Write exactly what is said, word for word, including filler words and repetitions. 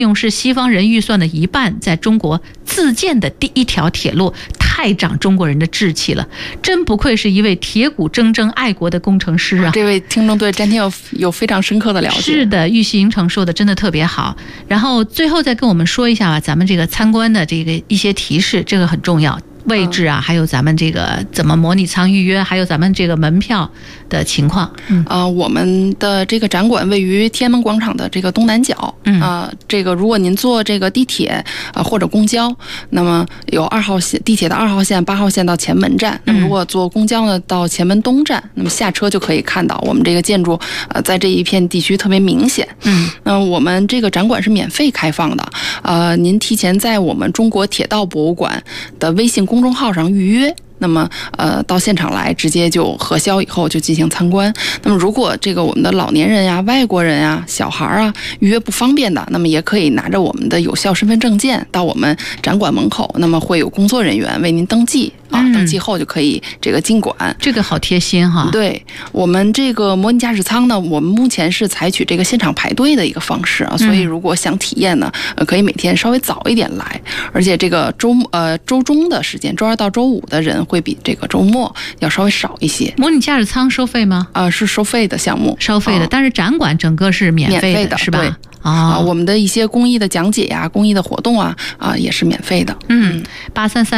用是西方人预算的一半，在中国自建的第一条铁路，太长中国人的志气了，真不愧是一位铁骨铮铮爱国的工程师啊！ 这位听众对詹天有有非常深刻的了解。 是的，玉溪营城说的真的特别好。然后最后再跟我们说一下吧，咱们这个参观的这个一些提示，这个很重要。位置啊，还有咱们这个怎么模拟舱预约，还有咱们这个门票的情况。嗯， 呃，我们的这个展馆位于天安门广场的这个东南角。嗯，呃，这个如果您坐这个地铁呃或者公交，那么有二号线地铁的二号线、八号线到前门站。那么如果坐公交呢，到前门东站，那么下车就可以看到我们这个建筑呃在这一片地区特别明显。嗯，那我们这个展馆是免费开放的。呃，您提前在我们中国铁道博物馆的微信公众号上预约，那么呃到现场来直接就核销以后就进行参观。那么如果这个我们的老年人呀、外国人呀、小孩啊预约不方便的，那么也可以拿着我们的有效身份证件到我们展馆门口，那么会有工作人员为您登记。啊，登记后就可以这个进馆， 这个好贴心哈。 对，我们这个模拟驾驶舱呢，我们目前是采取这个现场排队的一个方式啊，所以如果想体验呢，呃，可以每天稍微早一点来，而且这个周呃周中的时间，周二到周五的人会比这个周末要稍微少一些。 模拟驾驶舱收费吗？ 啊、呃，是收费的项目， 收费的，啊、但是展馆整个是免费的， 免费的是吧？ 对啊、呃，我们的一些公益的讲解呀、公益的活动啊，啊、呃、也是免费的。 嗯，八三三。